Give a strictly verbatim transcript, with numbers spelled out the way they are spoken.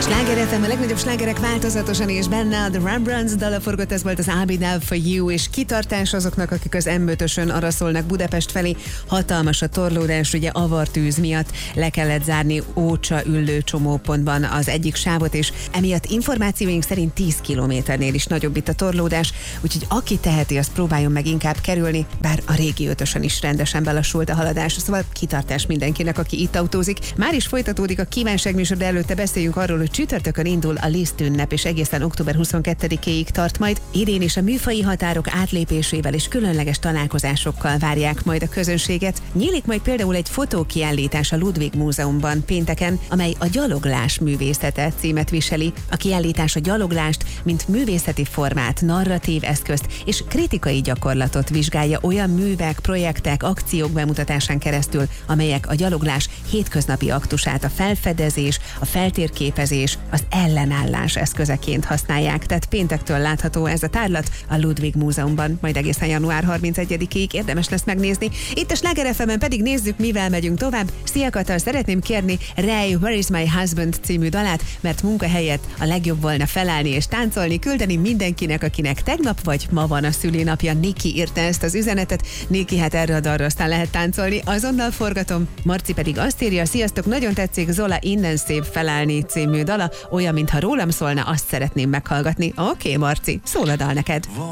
Sláger ef em, a legnagyobb slágerek változatosan és benne a The Rembrandts dala forgott, ez volt az I'll Be There For You, és kitartás azoknak, akik az em ötösön araszolnak Budapest felé. Hatalmas a torlódás, ugye avartűz miatt le kellett zárni Ócsa üllő csomópontban az egyik sávot, és emiatt információink szerint tíz kilométernél is nagyobb itt a torlódás, úgyhogy aki teheti, azt próbáljon meg inkább kerülni, bár a régi ötösön is rendesen belassult a haladás, szóval kitartás mindenkinek, aki itt autózik. Már is folytatódik a kívánságműsor, de előtte beszéljünk arról, hogy csütörtökön indul a Liszt ünnep, és egészen október huszonkettedikéig tart majd. Idén is a műfaji határok átlépésével és különleges találkozásokkal várják majd a közönséget. Nyílik majd például egy fotókiállítás a Ludwig Múzeumban pénteken, amely a gyaloglás művészete címet viseli. A kiállítás a gyaloglást, mint művészeti formát, narratív eszközt és kritikai gyakorlatot vizsgálja olyan művek, projektek, akciók bemutatásán keresztül, amelyek a gyaloglás hétköznapi aktusát, a felfedezés, a feltérképezés, az ellenállás eszközeként használják. Tehát péntektől látható ez a tárlat a Ludwig Múzeumban, majd egészen január harmincegyedikéig érdemes lesz megnézni. Itt a Sláger ef emen pedig nézzük, mivel megyünk tovább. Szia Katal, szeretném kérni Ray Where Is My Husband című dalát, mert munka helyett a legjobb volna felállni és táncolni, küldeni mindenkinek, akinek tegnap vagy ma van a szülinapja. Niki írta ezt az üzenetet. Niki, hát erre a dalra aztán lehet táncolni. Azonnal forgatom. Marci pedig azt írja: sziasztok, nagyon tetszik Zola Innen szép felállni című dala, olyan, mintha rólam szólna, azt szeretném meghallgatni. Oké, okay, Marci, szól a dal neked.